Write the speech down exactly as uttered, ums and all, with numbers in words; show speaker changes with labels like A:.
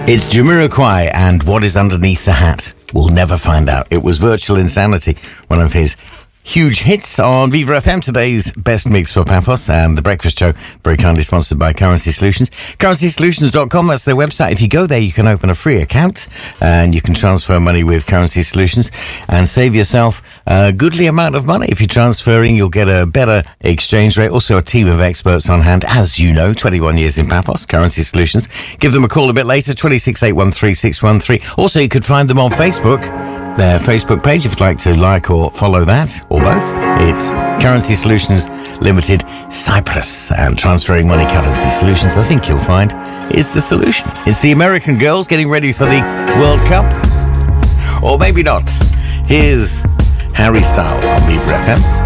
A: It's Jamiroquai and What Is Underneath the Hat. We'll never find out. It was Virtual Insanity, one of his huge hits on Viva F M, today's best mix for Paphos, and the Breakfast Show, very kindly sponsored by Currency Solutions. currency solutions dot com, that's their website. If you go there, you can open a free account and you can transfer money with Currency Solutions and save yourself a goodly amount of money. If you're transferring, you'll get a better exchange rate. Also, a team of experts on hand, as you know, twenty-one years in Paphos, Currency Solutions. Give them a call a bit later, two six eight one three six one three. Also, you could find them on Facebook, their Facebook page, if you'd like to like or follow that, or both. It's Currency Solutions Limited Cyprus, and transferring money, Currency Solutions, I think you'll find, is the solution. It's the American girls getting ready for the World Cup, or maybe not. Here's Harry Styles on Viva F M.